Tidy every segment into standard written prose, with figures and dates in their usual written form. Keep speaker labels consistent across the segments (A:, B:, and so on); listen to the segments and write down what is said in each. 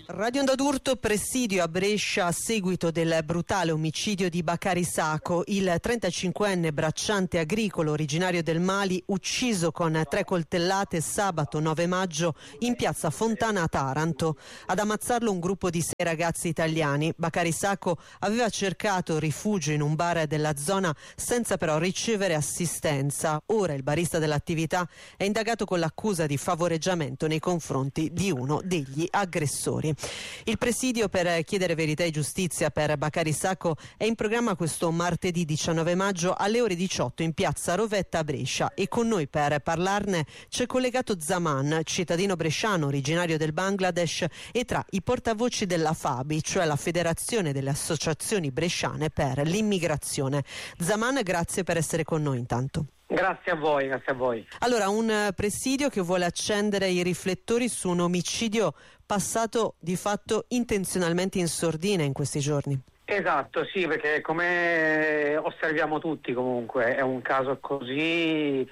A: Radio Onda d'Urto, presidio a Brescia a seguito del brutale omicidio di Bakary Sako, il 35enne bracciante agricolo originario del Mali, ucciso con 3 coltellate sabato 9 maggio in piazza Fontana a Taranto. Ad ammazzarlo un gruppo di 6 ragazzi italiani. Bakary Sako aveva cercato rifugio in un bar della zona senza però ricevere assistenza. Ora il barista dell'attività è indagato con l'accusa di favoreggiamento nei confronti di uno degli aggressori. Il presidio per chiedere verità e giustizia per Bakary Sako è in programma questo martedì 19 maggio alle ore 18 in piazza Rovetta a Brescia, e con noi per parlarne c'è collegato Zaman, cittadino bresciano originario del Bangladesh e tra i portavoci della FABI, cioè la Federazione delle Associazioni Bresciane per l'Immigrazione. Zaman, grazie per essere con noi intanto.
B: Grazie a voi, grazie a voi.
A: Allora, un presidio che vuole accendere i riflettori su un omicidio passato di fatto intenzionalmente in sordina in questi giorni.
B: Esatto, sì, perché come osserviamo tutti comunque è un caso così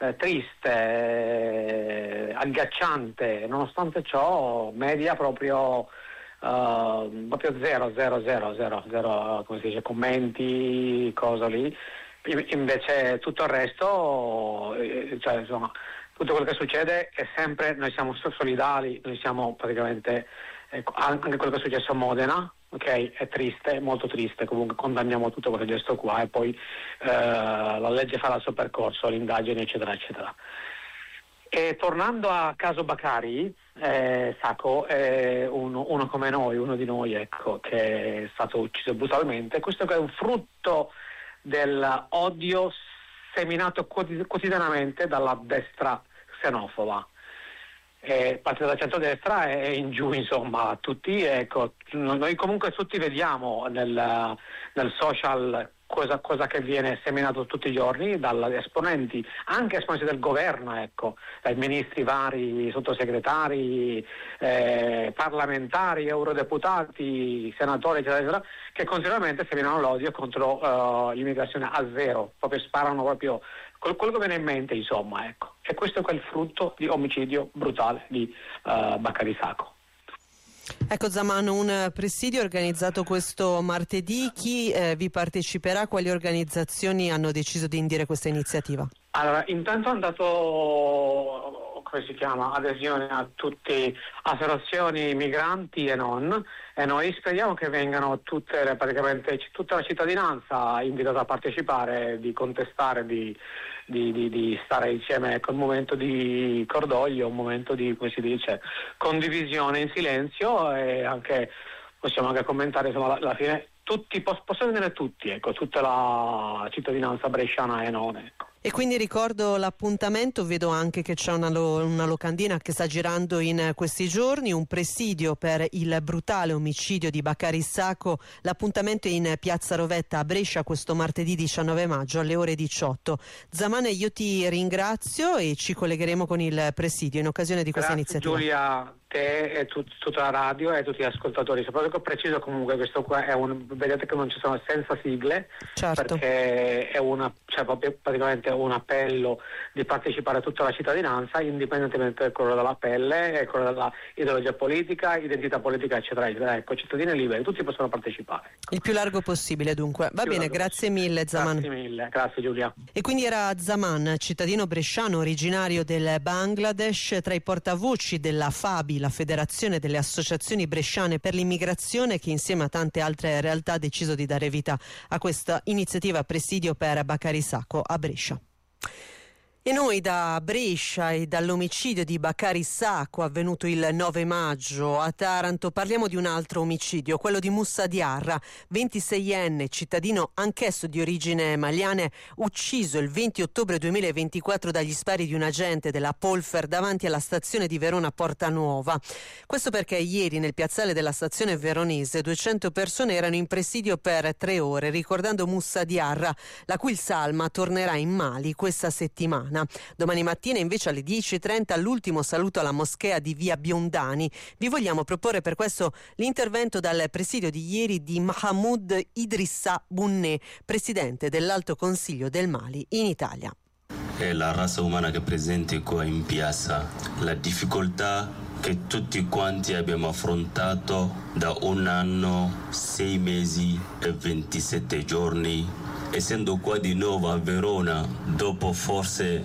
B: triste, agghiacciante. Nonostante ciò, media proprio zero, come si dice, commenti, cosa lì. Invece tutto il resto, cioè insomma, tutto quello che succede è sempre, noi siamo solidali, noi siamo praticamente, anche quello che è successo a Modena, ok, è triste, molto triste, comunque condanniamo tutto questo gesto qua, e poi la legge farà il suo percorso, l'indagine eccetera eccetera. E tornando a caso Bakary Sako, è uno come noi, uno di noi, ecco, che è stato ucciso brutalmente. Questo è un frutto dell'odio seminato quotidianamente dalla destra xenofoba, parte dal centrodestra e in giù, insomma, tutti, ecco, noi comunque tutti vediamo nel social cosa che viene seminato tutti i giorni dagli esponenti, anche esponenti del governo, ecco, dai ministri vari, sottosegretari, parlamentari, eurodeputati, senatori, eccetera, eccetera, che continuamente seminano l'odio contro l'immigrazione a zero, proprio sparano proprio quello che viene in mente, insomma, ecco. E questo è quel frutto di omicidio brutale di Bakary Sako.
A: Ecco Zaman, un presidio organizzato questo martedì, chi vi parteciperà? Quali organizzazioni hanno deciso di indire questa iniziativa?
B: Allora, intanto è andato, come si chiama, adesione a tutte associazioni migranti e non, e noi speriamo che vengano praticamente tutta la cittadinanza invitata a partecipare, di contestare, di stare insieme. Ecco, un momento di cordoglio, un momento di, come si dice, condivisione in silenzio, e anche possiamo anche commentare, insomma, alla fine tutti, possono venire tutti, ecco, tutta la cittadinanza bresciana e non, ecco.
A: E quindi ricordo l'appuntamento, vedo anche che c'è una locandina che sta girando in questi giorni, un presidio per il brutale omicidio di Bakary Sako. L'appuntamento è in piazza Rovetta a Brescia questo martedì 19 maggio alle ore 18. Zaman, io ti ringrazio e ci collegheremo con il presidio in occasione di questa iniziativa.
B: Giulia, te e tutta la radio e tutti gli ascoltatori, soprattutto preciso comunque questo qua è vedete che non ci sono senza sigle,
A: certo,
B: perché è proprio praticamente un appello di partecipare a tutta la cittadinanza, indipendentemente da quello della pelle e quello della ideologia politica, identità politica eccetera eccetera. Ecco, cittadini liberi, tutti possono partecipare.
A: Il più largo possibile dunque. Va bene, grazie mille Zaman.
B: Grazie mille, grazie Giulia.
A: E quindi era Zaman, cittadino bresciano originario del Bangladesh, tra i portavoci della FABI, la Federazione delle Associazioni Bresciane per l'Immigrazione, che insieme a tante altre realtà ha deciso di dare vita a questa iniziativa presidio per Bakary Sako a Brescia. E noi da Brescia e dall'omicidio di Bakary Sako avvenuto il 9 maggio a Taranto parliamo di un altro omicidio, quello di Moussa Diarra, 26enne, cittadino anch'esso di origine maliane, ucciso il 20 ottobre 2024 dagli spari di un agente della Polfer davanti alla stazione di Verona Porta Nuova. Questo perché ieri nel piazzale della stazione veronese 200 persone erano in presidio per 3 ore ricordando Moussa Diarra, la cui salma tornerà in Mali questa settimana. Domani mattina invece alle 10:30 l'ultimo saluto alla moschea di via Biondani. Vi vogliamo proporre per questo l'intervento dal presidio di ieri di Mahmoud Idrissa Bunne, presidente dell'Alto Consiglio del Mali in Italia.
C: È la razza umana che è presente qua in piazza, la difficoltà che tutti quanti abbiamo affrontato da 1 anno, 6 mesi e 27 giorni, essendo qua di nuovo a Verona dopo forse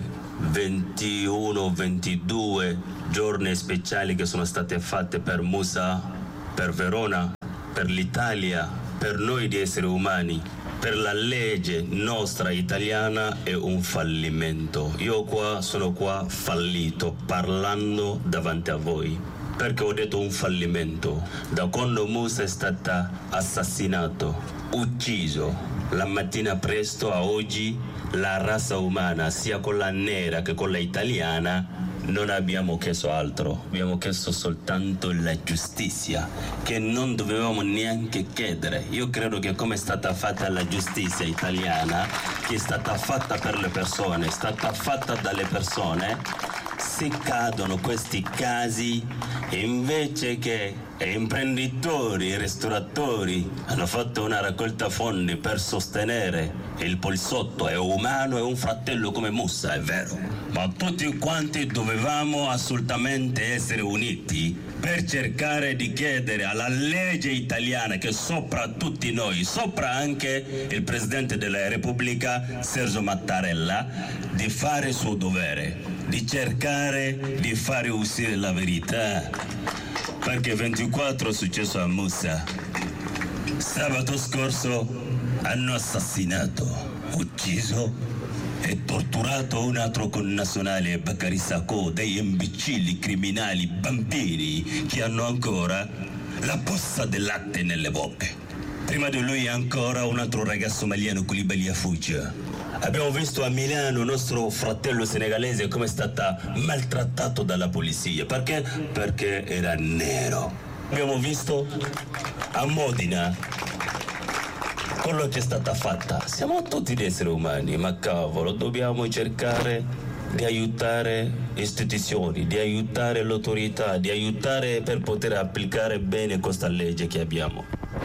C: 21-22 giorni speciali che sono state fatte per Moussa, per Verona, per l'Italia, per noi di esseri umani, per la legge nostra italiana è un fallimento. Io sono qua fallito parlando davanti a voi, perché ho detto un fallimento. Da quando Moussa è stata assassinato, ucciso, la mattina presto a oggi, la razza umana, sia quella nera che quella italiana, non abbiamo chiesto altro, abbiamo chiesto soltanto la giustizia, che non dovevamo neanche chiedere. Io credo che come è stata fatta la giustizia italiana, che è stata fatta per le persone, è stata fatta dalle persone, se cadono questi casi, invece che imprenditori e ristoratori hanno fatto una raccolta fondi per sostenere il poliziotto è umano, è un fratello come Moussa, è vero, ma tutti quanti dovevamo assolutamente essere uniti per cercare di chiedere alla legge italiana, che sopra tutti noi, sopra anche il Presidente della Repubblica Sergio Mattarella, di fare il suo dovere, di cercare di fare uscire la verità, perché 24 è successo a Moussa. Sabato scorso hanno assassinato, ucciso e torturato un altro connazionale, Bakary Sako, dei imbecilli criminali bambini che hanno ancora la puzza del latte nelle bocche. Prima di lui ancora un altro ragazzo maliano, Koulibaly Afouja. Abbiamo visto a Milano il nostro fratello senegalese come è stato maltrattato dalla polizia. Perché? Perché era nero. Abbiamo visto a Modena quello che è stata fatta. Siamo tutti degli esseri umani, ma cavolo, dobbiamo cercare di aiutare le istituzioni, di aiutare l'autorità, di aiutare per poter applicare bene questa legge che abbiamo.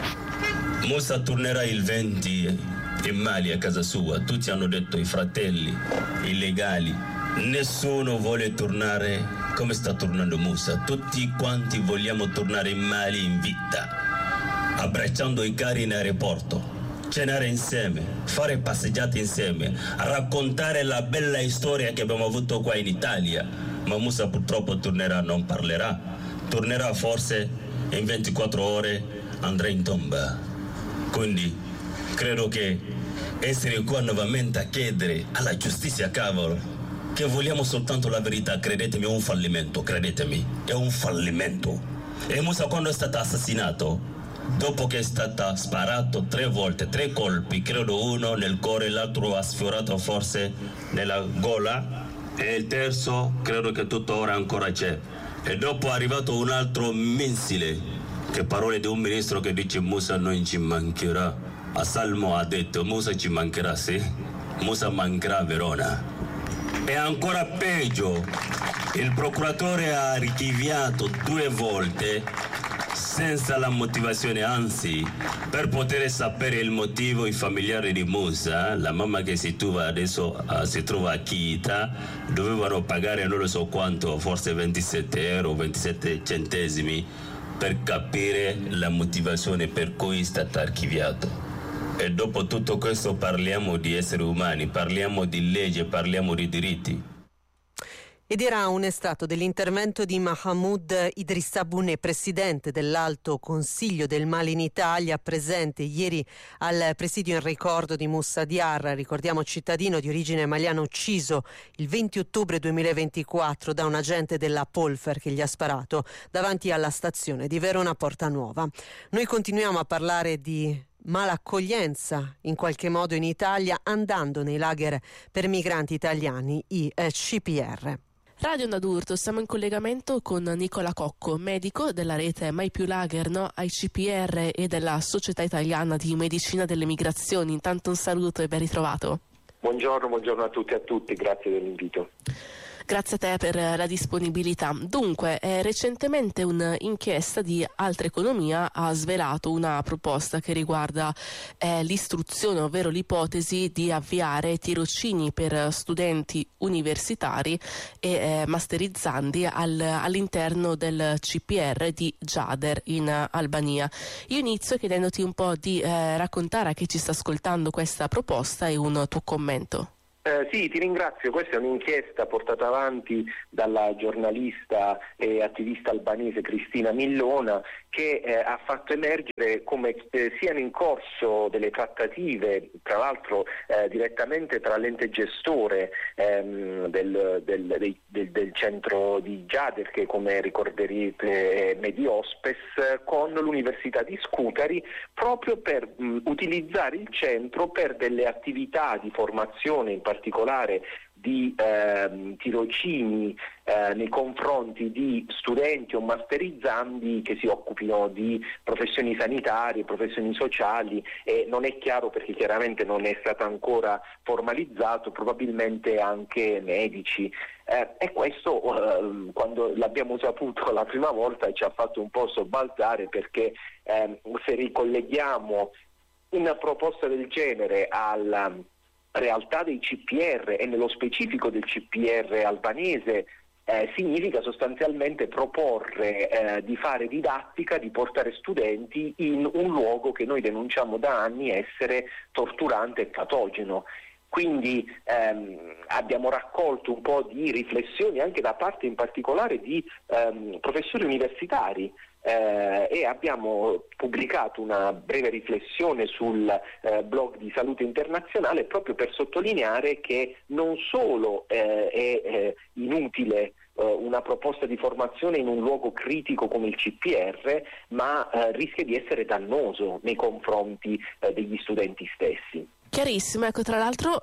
C: Moussa tornerà il 20 in Mali a casa sua. Tutti hanno detto i fratelli, i legali. Nessuno vuole tornare come sta tornando Moussa. Tutti quanti vogliamo tornare in Mali in vita, abbracciando i cari in aeroporto, cenare insieme, fare passeggiate insieme, raccontare la bella storia che abbiamo avuto qua in Italia. Ma Moussa purtroppo tornerà, non parlerà. Tornerà forse in 24 ore, andrà in tomba. Quindi credo che essere qua nuovamente a chiedere alla giustizia, cavolo, che vogliamo soltanto la verità, credetemi, è un fallimento, credetemi, è un fallimento. E Moussa quando è stato assassinato, dopo che è stato sparato 3 volte, 3 colpi, credo uno nel cuore, l'altro ha sfiorato forse nella gola, e il terzo credo che tuttora ancora c'è. E dopo è arrivato un altro missile, che parole di un ministro che dice Moussa non ci mancherà. A Salmo ha detto Moussa ci mancherà, sì, Moussa mancherà a Verona. E ancora peggio, il procuratore ha archiviato 2 volte senza la motivazione, anzi per poter sapere il motivo i familiari di Moussa, la mamma che si trova adesso si trova a Chita, dovevano pagare non lo so quanto, forse 27 euro, 27 centesimi per capire la motivazione per cui è stato archiviato. E dopo tutto questo parliamo di esseri umani, parliamo di legge, parliamo di diritti.
A: Ed era un estratto dell'intervento di Mahamoud Idrissa Bouné, presidente dell'Alto Consiglio del Mali in Italia, presente ieri al presidio in ricordo di Moussa Diarra, ricordiamo cittadino di origine maliana ucciso il 20 ottobre 2024 da un agente della Polfer che gli ha sparato davanti alla stazione di Verona Porta Nuova. Noi continuiamo a parlare di malaccoglienza in qualche modo in Italia andando nei lager per migranti italiani, i CPR.
D: Radio Onda d'Urto, siamo in collegamento con Nicola Cocco, medico della rete Mai Più Lager, ai CPR e della Società Italiana di Medicina delle Migrazioni. Intanto un saluto e ben ritrovato.
E: Buongiorno a tutti e a tutti, grazie dell'invito.
D: Grazie a te per la disponibilità. Dunque, recentemente un'inchiesta di Altra Economia ha svelato una proposta che riguarda l'istruzione, ovvero l'ipotesi di avviare tirocini per studenti universitari e masterizzandi all'interno del CPR di Gjader in Albania. Io inizio chiedendoti un po' di raccontare a chi ci sta ascoltando questa proposta e un tuo commento.
E: Sì, ti ringrazio. Questa è un'inchiesta portata avanti dalla giornalista e attivista albanese Cristina Millona, che ha fatto emergere come siano in corso delle trattative, tra l'altro direttamente tra l'ente gestore del centro di Gjader, che come ricorderete è Mediospes, con l'Università di Scutari, proprio per utilizzare il centro per delle attività di formazione, in particolare di tirocini nei confronti di studenti o masterizzandi che si occupino di professioni sanitarie, professioni sociali, e non è chiaro perché chiaramente non è stato ancora formalizzato, probabilmente anche medici. E questo quando l'abbiamo saputo la prima volta ci ha fatto un po' sobbalzare, perché se ricolleghiamo una proposta del genere alla realtà dei CPR e nello specifico del CPR albanese, significa sostanzialmente proporre di fare didattica, di portare studenti in un luogo che noi denunciamo da anni essere torturante e patogeno. Quindi abbiamo raccolto un po' di riflessioni anche da parte in particolare di professori universitari, e abbiamo pubblicato una breve riflessione sul blog di Salute Internazionale, proprio per sottolineare che non solo è inutile una proposta di formazione in un luogo critico come il CPR, ma rischia di essere dannoso nei confronti degli studenti stessi.
D: Chiarissimo, ecco, tra l'altro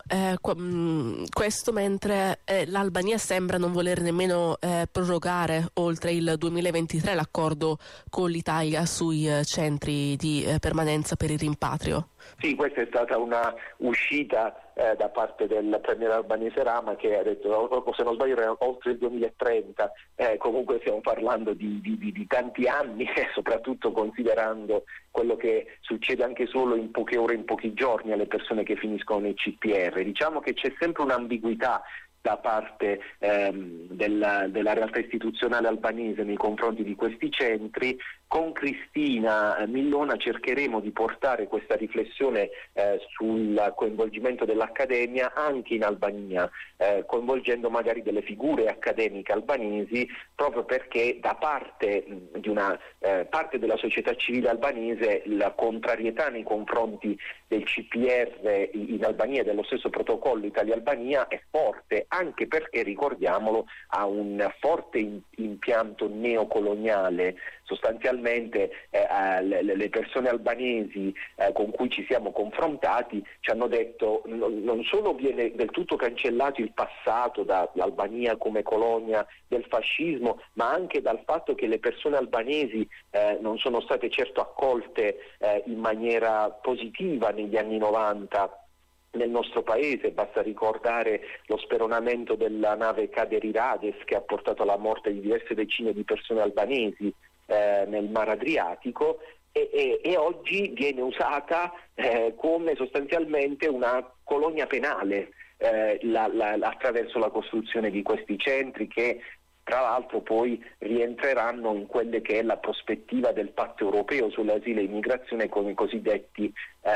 D: questo mentre l'Albania sembra non voler nemmeno prorogare oltre il 2023 l'accordo con l'Italia sui centri di permanenza per il rimpatrio.
E: Sì, questa è stata una uscita da parte del premier albanese Rama, che ha detto, se non sbaglio era oltre il 2030, comunque stiamo parlando di tanti anni, soprattutto considerando quello che succede anche solo in poche ore, in pochi giorni alle persone che finiscono nei CPR. Diciamo che c'è sempre un'ambiguità da parte della realtà istituzionale albanese nei confronti di questi centri. Con Cristina Millona cercheremo di portare questa riflessione sul coinvolgimento dell'Accademia anche in Albania, coinvolgendo magari delle figure accademiche albanesi, proprio perché da parte di una parte della società civile albanese la contrarietà nei confronti del CPR in Albania e dello stesso protocollo Italia-Albania è forte, anche perché, ricordiamolo, ha un forte impianto neocoloniale. Sostanzialmente le persone albanesi con cui ci siamo confrontati ci hanno detto non solo viene del tutto cancellato il passato dall'Albania come colonia del fascismo, ma anche dal fatto che le persone albanesi non sono state certo accolte in maniera positiva negli anni 90 nel nostro paese. Basta ricordare lo speronamento della nave Kaderirades, che ha portato alla morte di diverse decine di persone albanesi nel Mar Adriatico, e oggi viene usata come sostanzialmente una colonia penale attraverso la costruzione di questi centri, che tra l'altro poi rientreranno in quelle che è la prospettiva del patto europeo sull'asilo e immigrazione, con i cosiddetti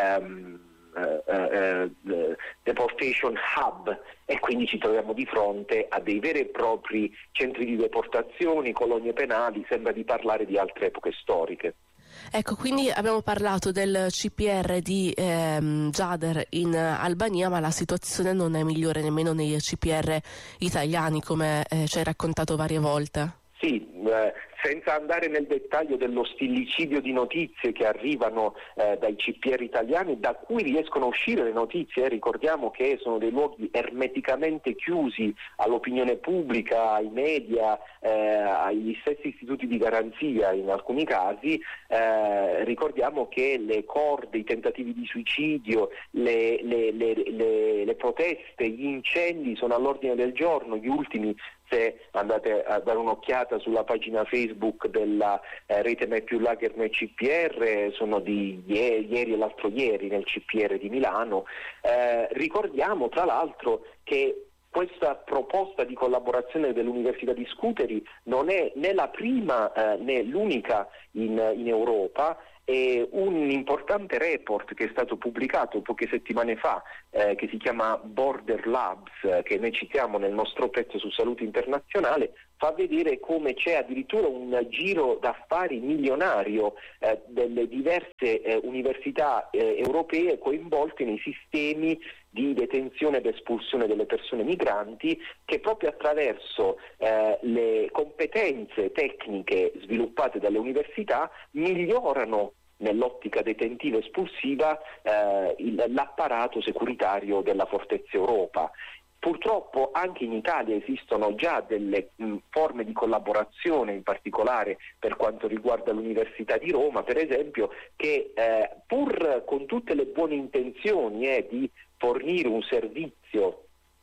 E: deportation hub, e quindi ci troviamo di fronte a dei veri e propri centri di deportazioni, colonie penali. Sembra di parlare di altre epoche storiche.
D: Ecco, quindi abbiamo parlato del CPR di Gjader in Albania, ma la situazione non è migliore nemmeno nei CPR italiani, come ci hai raccontato varie volte.
E: Sì, senza andare nel dettaglio dello stillicidio di notizie che arrivano dai CPR italiani, da cui riescono a uscire le notizie, ricordiamo che sono dei luoghi ermeticamente chiusi all'opinione pubblica, ai media, agli stessi istituti di garanzia in alcuni casi. Ricordiamo che le corde, i tentativi di suicidio, le proteste, gli incendi sono all'ordine del giorno. Gli ultimi se andate a dare un'occhiata sulla pagina Facebook della rete Mai Più Lager Noi CPR, sono di ieri e l'altro ieri nel CPR di Milano. Ricordiamo tra l'altro che questa proposta di collaborazione dell'Università di Scuteri non è né la prima né l'unica in Europa. E un importante report che è stato pubblicato poche settimane fa, che si chiama Border Labs, che noi citiamo nel nostro pezzo su Salute Internazionale, fa vedere come c'è addirittura un giro d'affari milionario delle diverse università europee coinvolte nei sistemi di detenzione ed espulsione delle persone migranti, che proprio attraverso le competenze tecniche sviluppate dalle università migliorano nell'ottica detentiva espulsiva l'apparato securitario della Fortezza Europa. Purtroppo anche in Italia esistono già delle forme di collaborazione, in particolare per quanto riguarda l'Università di Roma, per esempio, che pur con tutte le buone intenzioni di fornire un servizio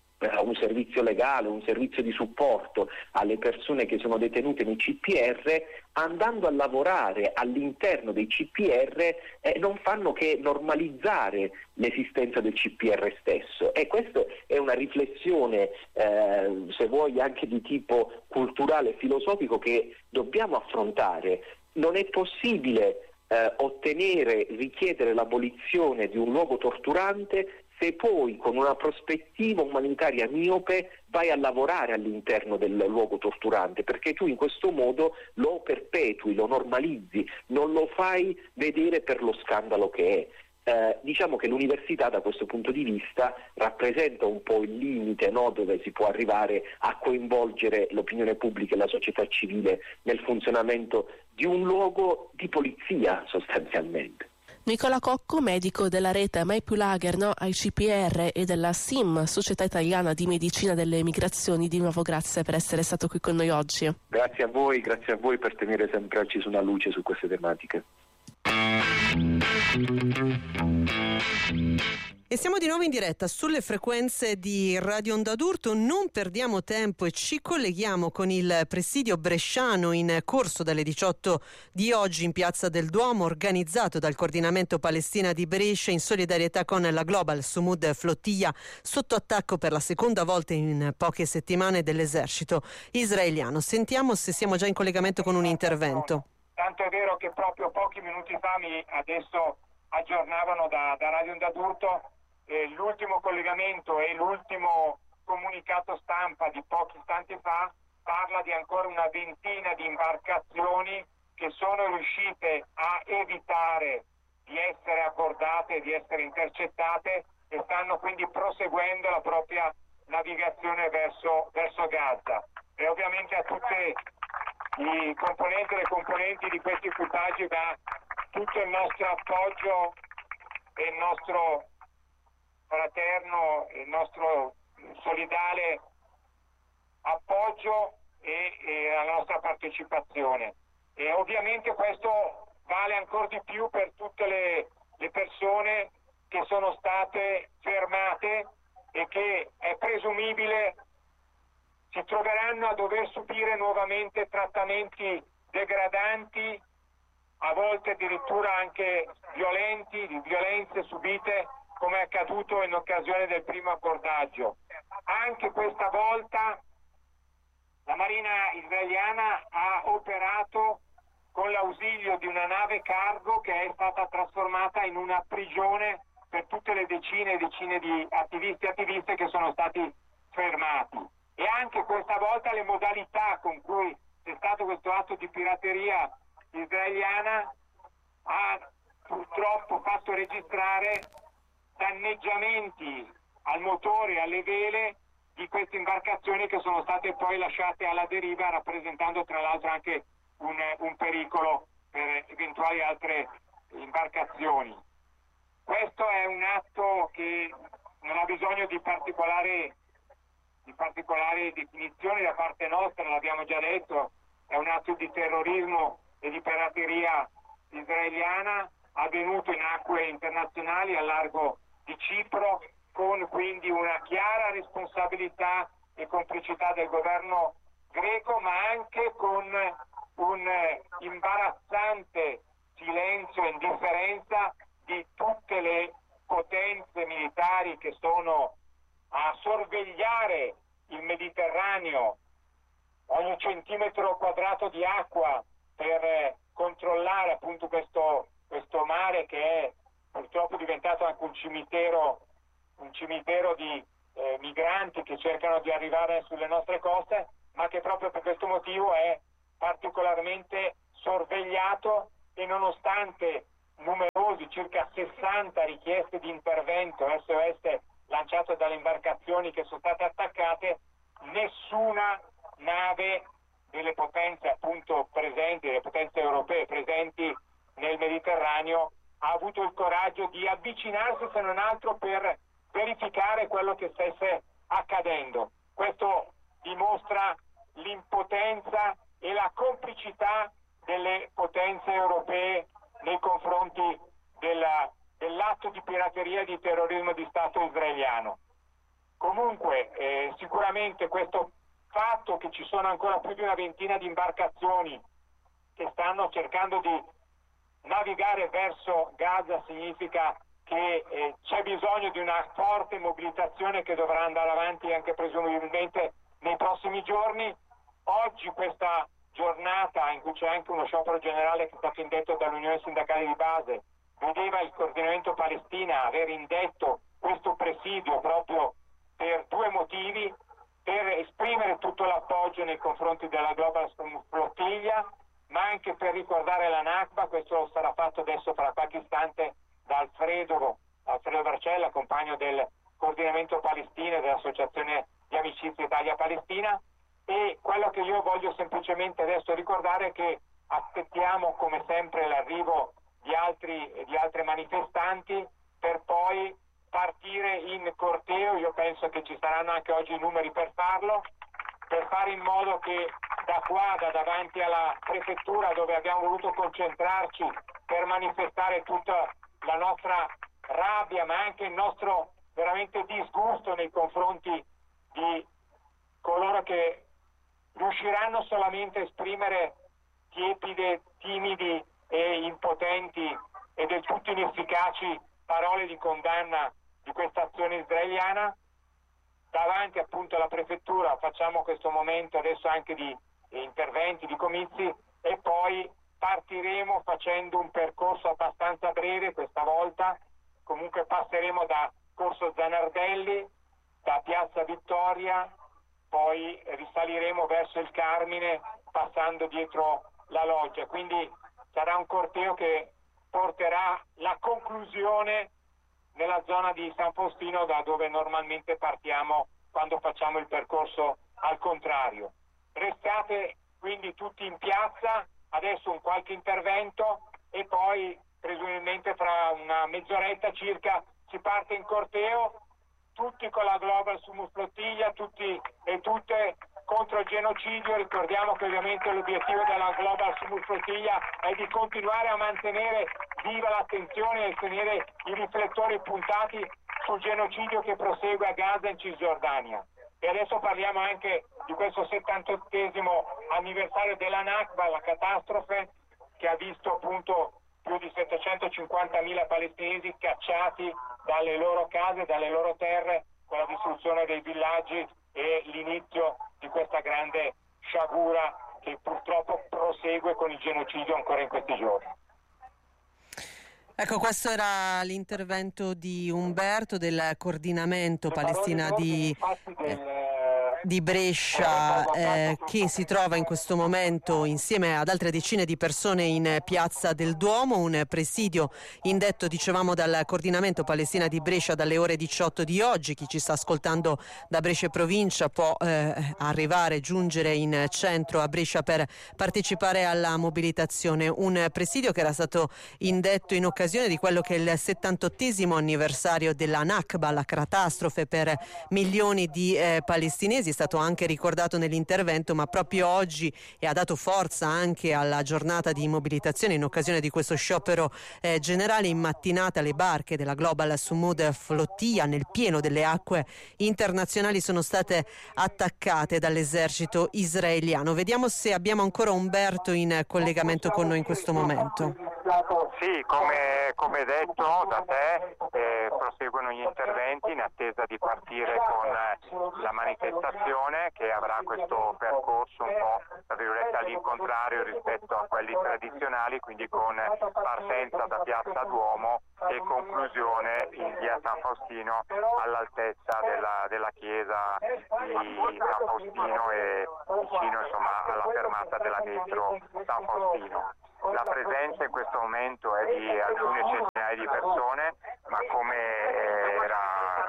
E: legale, un servizio di supporto alle persone che sono detenute nei CPR, andando a lavorare all'interno dei CPR non fanno che normalizzare l'esistenza del CPR stesso. E questa è una riflessione, se vuoi, anche di tipo culturale e filosofico che dobbiamo affrontare. Non è possibile richiedere l'abolizione di un luogo torturante se poi con una prospettiva umanitaria miope vai a lavorare all'interno del luogo torturante, perché tu in questo modo lo perpetui, lo normalizzi, non lo fai vedere per lo scandalo che è. Diciamo che l'università da questo punto di vista rappresenta un po' il limite, no, dove si può arrivare a coinvolgere l'opinione pubblica e la società civile nel funzionamento di un luogo di polizia sostanzialmente.
D: Nicola Cocco, medico della rete Mai Più Lager ai CPR e della SIM, Società Italiana di Medicina delle Migrazioni, di nuovo grazie per essere stato qui con noi oggi.
E: Grazie a voi per tenere sempre accesa una luce su queste tematiche.
A: E siamo di nuovo in diretta sulle frequenze di Radio Onda d'Urto. Non perdiamo tempo e ci colleghiamo con il presidio bresciano in corso dalle 18 di oggi in Piazza del Duomo, organizzato dal Coordinamento Palestina di Brescia in solidarietà con la Global Sumud Flottiglia, sotto attacco per la seconda volta in poche settimane dell'esercito israeliano. Sentiamo se siamo già in collegamento con un intervento.
F: Tanto è vero che proprio pochi minuti fa adesso aggiornavano da Radio Onda d'Urto l'ultimo collegamento e l'ultimo comunicato stampa di pochi istanti fa parla di ancora una ventina di imbarcazioni che sono riuscite a evitare di essere abbordate e di essere intercettate e stanno quindi proseguendo la propria navigazione verso Gaza. E ovviamente a tutti i componenti e le componenti di questi equipaggi va tutto il nostro appoggio e il nostro fraterno, il nostro solidale appoggio e la nostra partecipazione. E ovviamente questo vale ancora di più per tutte le persone che sono state fermate e che è presumibile si troveranno a dover subire nuovamente trattamenti degradanti, a volte addirittura anche violenti, di violenze subite come è accaduto in occasione del primo abbordaggio. Anche questa volta la Marina israeliana ha operato con l'ausilio di una nave cargo che è stata trasformata in una prigione per tutte le decine e decine di attivisti e attiviste che sono stati fermati. E anche questa volta le modalità con cui c'è stato questo atto di pirateria israeliana ha purtroppo fatto registrare danneggiamenti al motore e alle vele di queste imbarcazioni che sono state poi lasciate alla deriva, rappresentando tra l'altro anche un pericolo per eventuali altre imbarcazioni. Questo è un atto che non ha bisogno di particolari definizioni da parte nostra, l'abbiamo già detto, è un atto di terrorismo e di pirateria israeliana avvenuto in acque internazionali a largo di Cipro, con quindi una chiara responsabilità e complicità del governo greco, ma anche con un imbarazzante silenzio e indifferenza di tutte le potenze militari che sono a sorvegliare il Mediterraneo, ogni centimetro quadrato di acqua, per controllare appunto questo mare che è purtroppo diventato anche un cimitero di migranti che cercano di arrivare sulle nostre coste, ma che proprio per questo motivo è particolarmente sorvegliato, e nonostante numerosi, circa 60 richieste di intervento SOS lanciate dalle imbarcazioni che sono state attaccate, nessuna nave delle potenze appunto presenti, delle potenze europee presenti nel Mediterraneo, ha avuto il coraggio di avvicinarsi, se non altro per verificare quello che stesse accadendo. Questo dimostra l'impotenza e la complicità delle potenze europee nei confronti dell'atto di pirateria e di terrorismo di Stato israeliano. Comunque sicuramente questo fatto che ci sono ancora più di una ventina di imbarcazioni che stanno cercando di navigare verso Gaza significa che c'è bisogno di una forte mobilitazione che dovrà andare avanti anche presumibilmente nei prossimi giorni. Oggi questa giornata, in cui c'è anche uno sciopero generale che è stato indetto dall'Unione Sindacale di Base, vedeva il coordinamento Palestina aver indetto questo presidio proprio per due motivi: per esprimere tutto l'appoggio nei confronti della Global Flottiglia, ma anche per ricordare la Nakba. Questo sarà fatto adesso fra qualche istante da Alfredo Barcella, compagno del coordinamento Palestina e dell'Associazione di Amicizia Italia-Palestina. E quello che io voglio semplicemente adesso ricordare è che aspettiamo come sempre l'arrivo di altre manifestanti per poi partire in corteo. Io penso che ci saranno anche oggi i numeri per farlo, per fare in modo che da qua, da davanti alla prefettura, dove abbiamo voluto concentrarci per manifestare tutta la nostra rabbia, ma anche il nostro veramente disgusto nei confronti di coloro che riusciranno solamente a esprimere tiepide, timidi e impotenti e del tutto inefficaci parole di condanna di questa azione israeliana. Davanti appunto alla prefettura facciamo questo momento adesso anche di interventi, di comizi, e poi partiremo facendo un percorso abbastanza breve questa volta. Comunque passeremo da Corso Zanardelli, da Piazza Vittoria, poi risaliremo verso il Carmine passando dietro la loggia. Quindi sarà un corteo che porterà la conclusione nella zona di San Faustino, da dove normalmente partiamo quando facciamo il percorso al contrario. Restate quindi tutti in piazza, adesso un qualche intervento e poi presumibilmente fra una mezz'oretta circa si parte in corteo, tutti con la Global Sumus Flottiglia, tutti e tutte contro il genocidio. Ricordiamo che ovviamente l'obiettivo della Global Sumus Flottiglia è di continuare a mantenere viva l'attenzione e tenere i riflettori puntati sul genocidio che prosegue a Gaza e in Cisgiordania. E adesso parliamo anche di questo 78esimo anniversario della Nakba, la catastrofe che ha visto appunto più di 750.000 palestinesi cacciati dalle loro case, dalle loro terre, con la distruzione dei villaggi e l'inizio di questa grande sciagura che purtroppo prosegue con il genocidio ancora in questi giorni.
A: Ecco, questo era l'intervento di Umberto del coordinamento Palestina di Brescia, che si trova in questo momento insieme ad altre decine di persone in Piazza del Duomo, un presidio indetto, dicevamo, dal coordinamento Palestina di Brescia dalle ore 18 di oggi. Chi ci sta ascoltando da Brescia e provincia può giungere in centro a Brescia per partecipare alla mobilitazione. Un presidio che era stato indetto in occasione di quello che è il 78esimo anniversario della Nakba, la catastrofe per milioni di palestinesi. palestinesi, è stato anche ricordato nell'intervento, ma proprio oggi e ha dato forza anche alla giornata di mobilitazione in occasione di questo sciopero generale. In mattinata le barche della Global Sumud Flotilla nel pieno delle acque internazionali sono state attaccate dall'esercito israeliano. Vediamo se abbiamo ancora Umberto in collegamento con noi in questo momento.
F: Sì, come detto da te, proseguono gli interventi in attesa di partire con la manifestazione che avrà questo percorso un po' tra virgolette all'incontrario rispetto a quelli tradizionali, quindi con partenza da Piazza Duomo e conclusione in via San Faustino all'altezza della chiesa di San Faustino e vicino insomma alla fermata della metro San Faustino. La presenza in questo momento è di alcune centinaia di persone, ma come era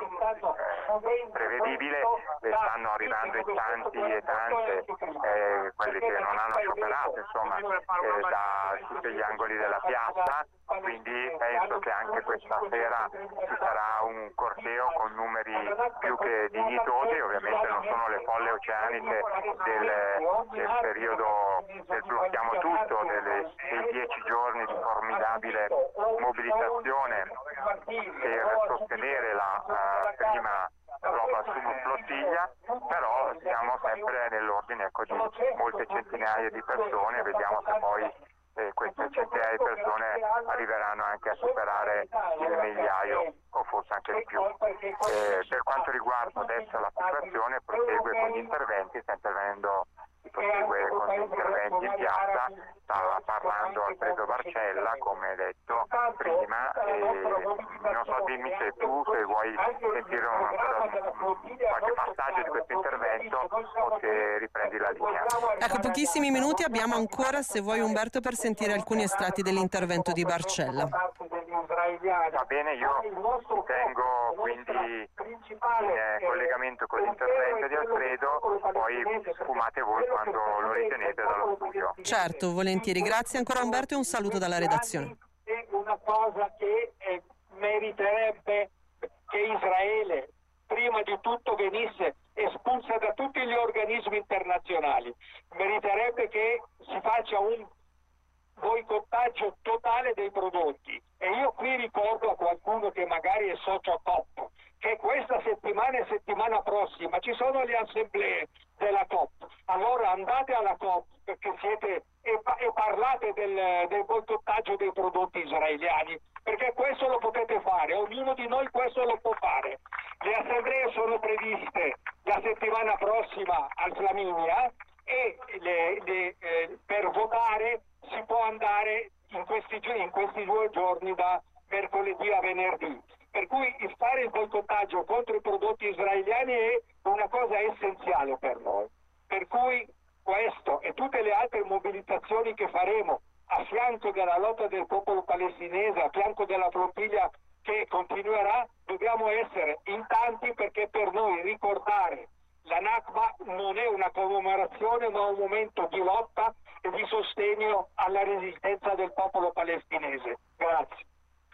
F: prevedibile stanno arrivando in tanti e tante quelli che non hanno scioperato insomma da tutti gli angoli della piazza, quindi penso che anche questa sera ci sarà un corteo con numeri più che dignitosi. Ovviamente non sono le folle oceaniche del periodo del blocchiamo tutto, dei 10 giorni di formidabile mobilitazione per sostenere la prima Global Sumud Flotilla, però siamo sempre nell'ordine di molte centinaia di persone. Vediamo se poi queste centinaia di persone arriveranno anche a superare il migliaio o forse anche di più. Per quanto riguarda adesso la situazione, prosegue con gli interventi, prosegue con gli interventi in piazza, stava parlando Alfredo Barcella come detto prima, e non so, dimmi se vuoi sentire qualche passaggio di questo intervento o se riprendi la linea.
A: Ecco, pochissimi minuti abbiamo ancora, se vuoi Umberto, per sentire alcuni estratti dell'intervento di Barcella.
F: Va bene, io tengo quindi in collegamento con l'intervento di Alfredo, poi sfumate voi quando lo ritenete dallo studio.
A: Certo, volentieri. Grazie ancora Umberto e un saluto dalla redazione.
F: È una cosa che meriterebbe che Israele prima di tutto venisse espulsa da tutti gli organismi internazionali, meriterebbe che si faccia un boicottaggio totale dei prodotti. E io qui ricordo a qualcuno che magari è socio a COP che questa settimana e settimana prossima ci sono le assemblee della COP. Allora andate alla COP perché siete e parlate del boicottaggio dei prodotti israeliani, perché questo lo potete fare, ognuno di noi questo lo può fare. Le assemblee sono previste la settimana prossima al Flaminia e per votare si può andare in questi 2 giorni da mercoledì a venerdì. Per cui fare il boicottaggio contro i prodotti israeliani è una cosa essenziale per noi. Per cui questo e tutte le altre mobilitazioni che faremo a fianco della lotta del popolo palestinese, a fianco della flottiglia che continuerà, dobbiamo essere in tanti, perché per noi ricordare la Nakba non è una commemorazione ma un momento di lotta e di sostegno alla resistenza del popolo palestinese. Grazie.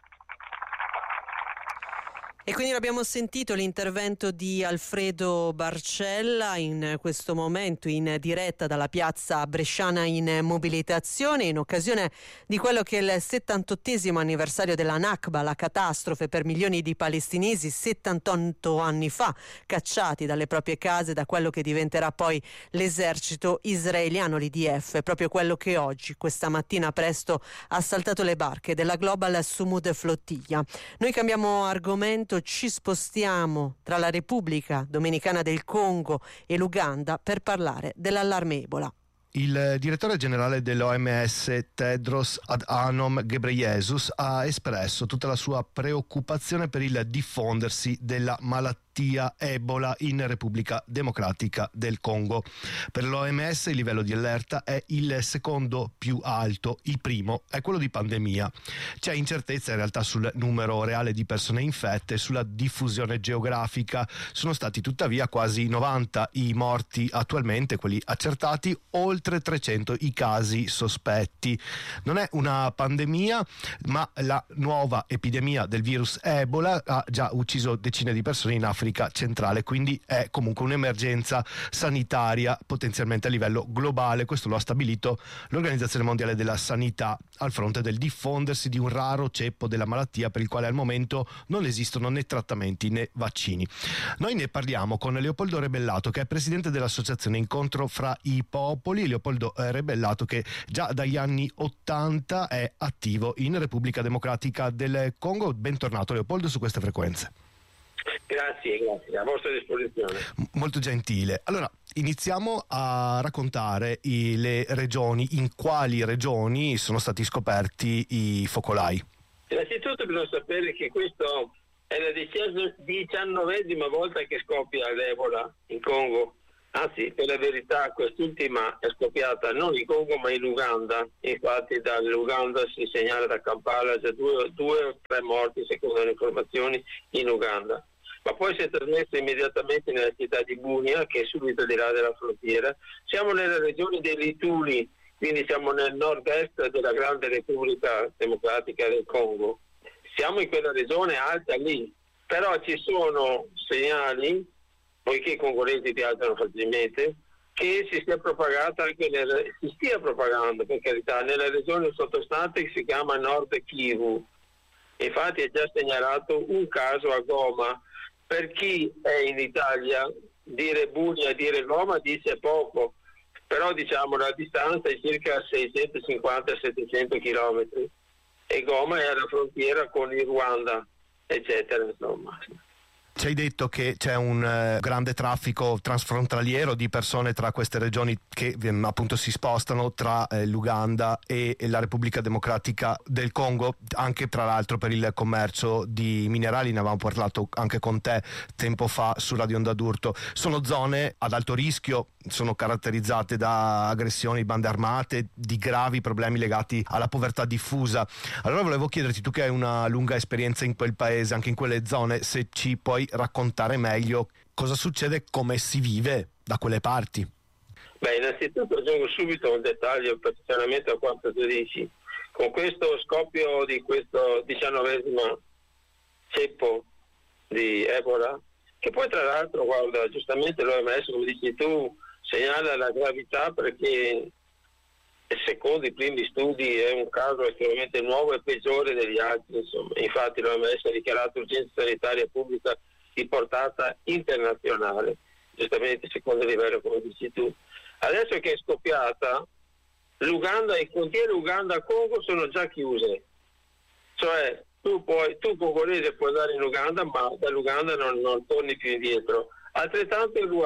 A: E quindi abbiamo sentito l'intervento di Alfredo Barcella in questo momento in diretta dalla piazza bresciana in mobilitazione in occasione di quello che è il 78esimo anniversario della Nakba, la catastrofe per milioni di palestinesi 78 anni fa, cacciati dalle proprie case da quello che diventerà poi l'esercito israeliano, l'IDF, proprio quello che oggi, questa mattina presto, ha assaltato le barche della Global Sumud Flotilla. Noi cambiamo argomento, ci spostiamo tra la Repubblica Dominicana del Congo e l'Uganda per parlare dell'allarme Ebola.
G: Il direttore generale dell'OMS Tedros Adhanom Ghebreyesus ha espresso tutta la sua preoccupazione per il diffondersi della malattia Ebola in Repubblica Democratica del Congo. Per l'OMS il livello di allerta è il secondo più alto, il primo è quello di pandemia. C'è incertezza in realtà sul numero reale di persone infette, sulla diffusione geografica. Sono stati tuttavia quasi 90 i morti attualmente, quelli accertati, oltre 300 i casi sospetti. Non è una pandemia, ma la nuova epidemia del virus Ebola ha già ucciso decine di persone in Africa Africa centrale, quindi è comunque un'emergenza sanitaria potenzialmente a livello globale. Questo lo ha stabilito l'Organizzazione Mondiale della Sanità al fronte del diffondersi di un raro ceppo della malattia per il quale al momento non esistono né trattamenti né vaccini. Noi ne parliamo con Leopoldo Rebellato, che è presidente dell'associazione Incontro fra i Popoli. Leopoldo Rebellato, che già dagli anni 80 è attivo in Repubblica Democratica del Congo. Bentornato Leopoldo su queste frequenze.
H: Grazie, a vostra disposizione.
G: Molto gentile. Allora, iniziamo a raccontare le regioni, in quali regioni sono stati scoperti i focolai.
H: Innanzitutto bisogna sapere che questo è la 19ª volta che scoppia l'Ebola in Congo. Anzi, per la verità, quest'ultima è scoppiata non in Congo ma in Uganda. Infatti dall'Uganda si segnala da Kampala già due o tre morti, secondo le informazioni, in Uganda. Ma poi si è trasmesso immediatamente nella città di Bunia, che è subito di là della frontiera. Siamo nella regione dell'Ituri, quindi siamo nel nord-est della grande Repubblica Democratica del Congo. Siamo in quella regione alta lì, però ci sono segnali, poiché i congolesi viaggiano facilmente, che si stia propagando, per carità, nella regione sottostante che si chiama Nord Kivu. Infatti è già segnalato un caso a Goma. Per chi è in Italia, dire Bunia e dire Goma dice poco, però diciamo la distanza è circa 650-700 chilometri e Goma è alla frontiera con il Ruanda, eccetera, insomma.
G: Ci hai detto che c'è un grande traffico transfrontaliero di persone tra queste regioni che appunto si spostano tra l'Uganda e la Repubblica Democratica del Congo, anche tra l'altro per il commercio di minerali. Ne avevamo parlato anche con te tempo fa su Radio Onda d'Urto. Sono zone ad alto rischio, sono caratterizzate da aggressioni, bande armate, di gravi problemi legati alla povertà diffusa. Allora volevo chiederti, tu che hai una lunga esperienza in quel paese, anche in quelle zone, se ci puoi raccontare meglio cosa succede, come si vive da quelle parti.
H: Beh, innanzitutto aggiungo subito un dettaglio particolarmente a quanto tu dici. Con questo scoppio di questo 19° ceppo di Ebola, che poi tra l'altro, guarda, giustamente l'OMS, come dici tu, segnala la gravità perché secondo i primi studi è un caso estremamente nuovo e peggiore degli altri, insomma. Infatti l'OMS ha dichiarato urgenza sanitaria pubblica di portata internazionale, giustamente secondo il livello come dici tu. Adesso che è scoppiata, l'Uganda e i frontiere Uganda-Congo sono già chiuse, cioè tu congolese puoi andare in Uganda, ma dall'Uganda non torni più indietro. Altrettanto in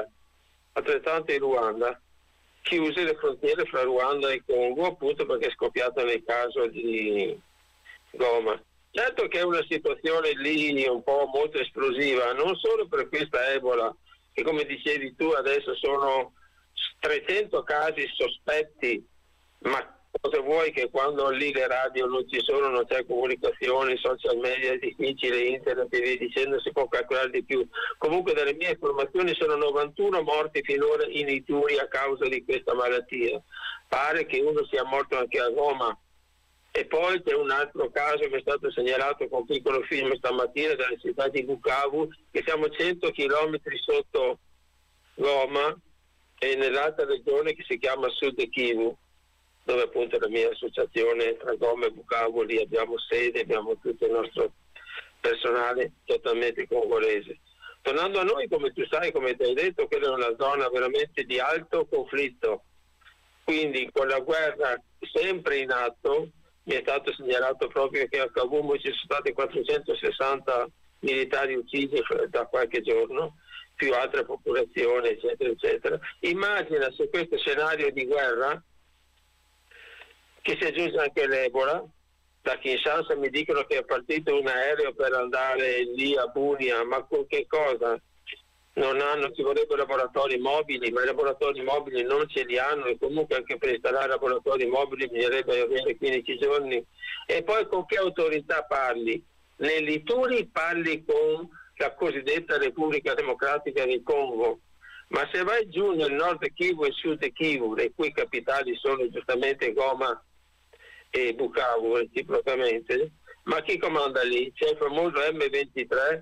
H: Ruanda, chiuse le frontiere fra Ruanda e Congo, appunto perché è scoppiato nel caso di Goma. Certo che è una situazione lì un po' molto esplosiva, non solo per questa Ebola, che come dicevi tu adesso sono 300 casi sospetti, ma cosa vuoi che quando lì le radio non ci sono, non c'è comunicazione, social media è difficile, internet e via dicendo, si può calcolare di più. Comunque dalle mie informazioni sono 91 morti finora in Ituri a causa di questa malattia. Pare che uno sia morto anche a Goma. E poi c'è un altro caso che è stato segnalato con un piccolo film stamattina dalla città di Bukavu, che siamo 100 chilometri sotto Goma e nell'altra regione che si chiama Sud Kivu, dove appunto la mia associazione tra Goma e Bukavu, lì abbiamo sede, abbiamo tutto il nostro personale totalmente congolese. Tornando a noi, come tu sai, come ti hai detto, quella è una zona veramente di alto conflitto, quindi con la guerra sempre in atto. Mi è stato segnalato proprio che a Kavumu ci sono stati 460 militari uccisi da qualche giorno, più altre popolazioni, eccetera, eccetera. Immagina se questo scenario di guerra, che si aggiunge anche l'Ebola, da Kinshasa mi dicono che è partito un aereo per andare lì a Bunia, ma con che cosa? Non ci vorrebbero laboratori mobili, ma i laboratori mobili non ce li hanno e comunque anche per installare laboratori mobili bisognerebbe avere 15 giorni. E poi con che autorità parli? Nell'Ituri parli con la cosiddetta Repubblica Democratica del Congo, ma se vai giù nel nord Kivu e sud Kivu, le cui capitali sono giustamente Goma e Bukavu reciprocamente, ma chi comanda lì? C'è il famoso M23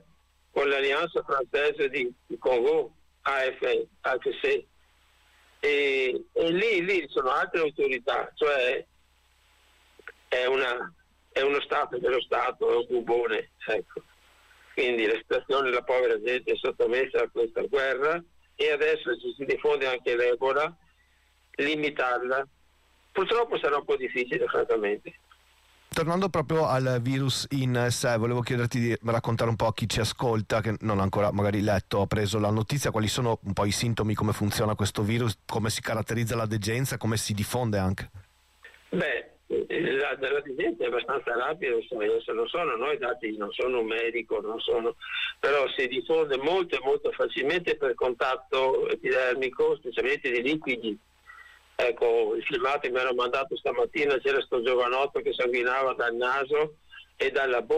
H: con l'Alleanza Francese di Congo, AFC, e lì sono altre autorità, cioè è uno Stato dello Stato, è un bubone, ecco. Quindi la situazione della povera gente è sottomessa a questa guerra e adesso si diffonde anche l'Ebola, limitarla purtroppo sarà un po' difficile, francamente.
G: Tornando proprio al virus in sé, volevo chiederti di raccontare un po' a chi ci ascolta, che non ha ancora magari letto o preso la notizia, quali sono un po' i sintomi, come funziona questo virus, come si caratterizza la degenza, come si diffonde anche.
H: La degenza è abbastanza rapida, non sono noi dati, non sono un medico, però si diffonde molto e molto facilmente per contatto epidermico, specialmente di liquidi. Ecco, i filmati mi hanno mandato stamattina, c'era sto giovanotto che sanguinava dal naso e dalla bocca.